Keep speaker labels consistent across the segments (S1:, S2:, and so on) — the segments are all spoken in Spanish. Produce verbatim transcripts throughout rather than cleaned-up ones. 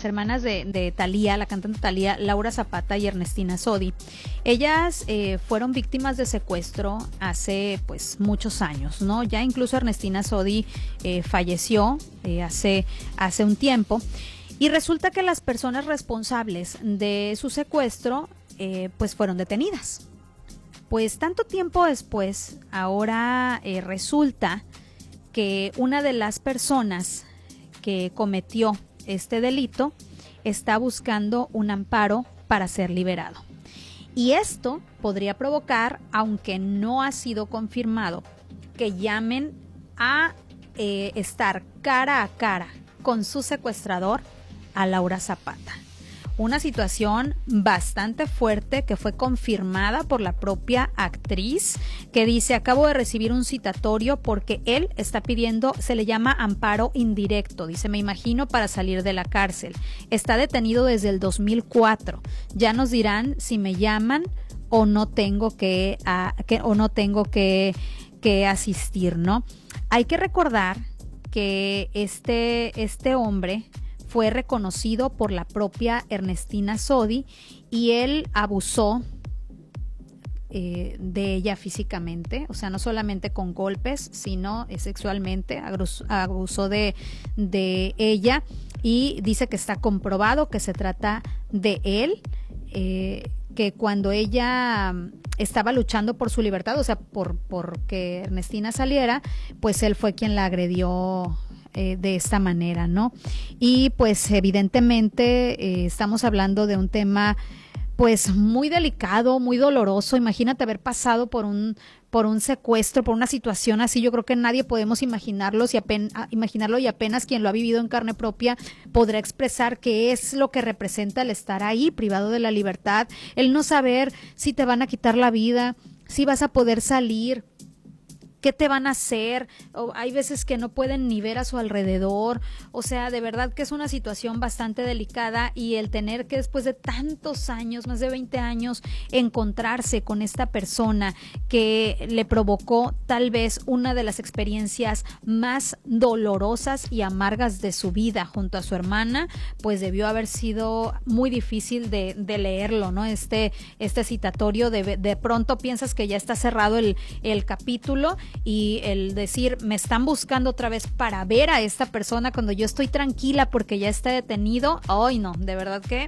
S1: las hermanas de, de Thalía, la cantante Thalía, Laura Zapata y Ernestina Sodi. Ellas eh, fueron víctimas de secuestro hace pues muchos años, ¿no? Ya incluso Ernestina Sodi eh, falleció eh, hace, hace un tiempo. Y resulta que las personas responsables de su secuestro eh, pues fueron detenidas. Pues tanto tiempo después, ahora eh, resulta que una de las personas que cometió este delito está buscando un amparo para ser liberado. Y esto podría provocar, aunque no ha sido confirmado, que llamen a eh, estar cara a cara con su secuestrador, a Laura Zapata. Una situación bastante fuerte que fue confirmada por la propia actriz, que dice: acabo de recibir un citatorio porque él está pidiendo, se le llama amparo indirecto, dice, me imagino para salir de la cárcel. Está detenido desde el dos mil cuatro. Ya nos dirán si me llaman o no tengo que, a, que o no tengo que, que asistir, ¿no? Hay que recordar que este, este hombre fue reconocido por la propia Ernestina Sodi y él abusó eh, de ella físicamente, o sea, no solamente con golpes, sino eh, sexualmente, abusó de, de ella, y dice que está comprobado que se trata de él, eh, que cuando ella estaba luchando por su libertad, o sea, por, por que Ernestina saliera, pues él fue quien la agredió Eh, de esta manera, ¿no? Y pues evidentemente eh, estamos hablando de un tema pues muy delicado, muy doloroso. Imagínate haber pasado por un por un secuestro, por una situación así. Yo creo que nadie podemos imaginarlo, y apenas, imaginarlo y apenas quien lo ha vivido en carne propia podrá expresar qué es lo que representa el estar ahí privado de la libertad, el no saber si te van a quitar la vida, si vas a poder salir, qué te van a hacer, o hay veces que no pueden ni ver a su alrededor. O sea, de verdad que es una situación bastante delicada, y el tener que después de tantos años, más de veinte años, encontrarse con esta persona que le provocó tal vez una de las experiencias más dolorosas y amargas de su vida junto a su hermana, pues debió haber sido muy difícil de, de leerlo, ¿no? Este, este citatorio, de, de pronto piensas que ya está cerrado el, el capítulo, y el decir, me están buscando otra vez para ver a esta persona cuando yo estoy tranquila porque ya está detenido. Ay, no, de verdad que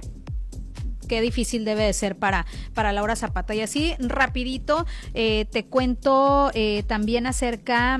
S1: qué difícil debe de ser para, para Laura Zapata. Y así rapidito eh, te cuento eh, también acerca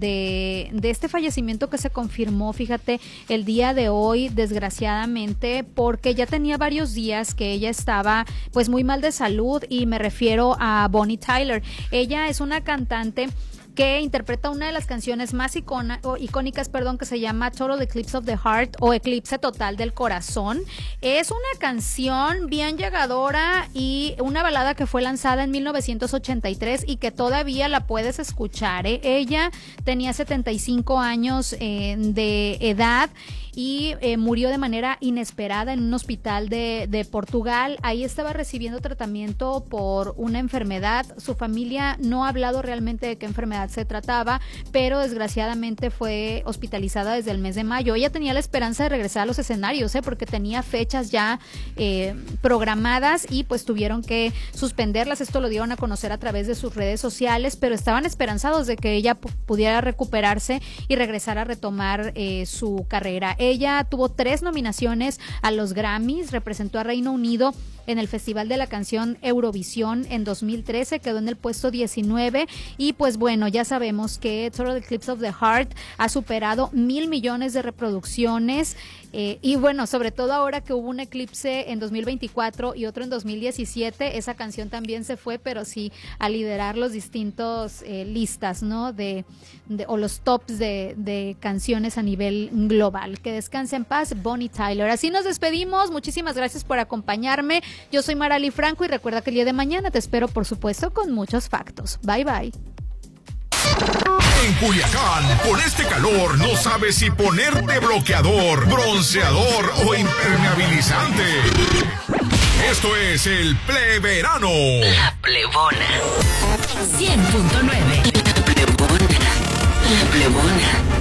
S1: de, de este fallecimiento que se confirmó, fíjate, el día de hoy, desgraciadamente, porque ya tenía varios días que ella estaba pues muy mal de salud, y me refiero a Bonnie Tyler. Ella es una cantante que interpreta una de las canciones más icona, o icónicas, perdón, que se llama Total Eclipse of the Heart, o Eclipse Total del Corazón. Es una canción bien llegadora y una balada que fue lanzada en mil novecientos ochenta y tres y que todavía la puedes escuchar, ¿eh? Ella tenía setenta y cinco años eh, de edad y eh, murió de manera inesperada en un hospital de, de Portugal. Ahí estaba recibiendo tratamiento por una enfermedad. Su familia no ha hablado realmente de qué enfermedad se trataba, pero desgraciadamente fue hospitalizada desde el mes de mayo. Ella tenía la esperanza de regresar a los escenarios, ¿eh? porque tenía fechas ya eh, programadas, y pues tuvieron que suspenderlas. Esto lo dieron a conocer a través de sus redes sociales, pero estaban esperanzados de que ella p- pudiera recuperarse y regresar a retomar eh, su carrera. Ella tuvo tres nominaciones a los Grammys, representó a Reino Unido en el Festival de la Canción Eurovisión en dos mil trece, quedó en el puesto diecinueve, y pues bueno, ya sabemos que Total Eclipse of the Heart ha superado mil millones de reproducciones, eh, y bueno, sobre todo ahora que hubo un eclipse en dos mil veinticuatro y otro en dos mil diecisiete, esa canción también se fue, pero sí a liderar los distintos eh, listas, ¿no? De, de, o los tops de, de canciones a nivel global. Que descanse en paz, Bonnie Tyler. Así nos despedimos, muchísimas gracias por acompañarme. Yo soy Marali Franco y recuerda que el día de mañana te espero, por supuesto, con muchos factos. Bye, bye.
S2: En Culiacán, con este calor, no sabes si ponerte bloqueador, bronceador o impermeabilizante. Esto es el Pleverano.
S3: La Plebona. cien punto nueve. La Plebona. La Plebona.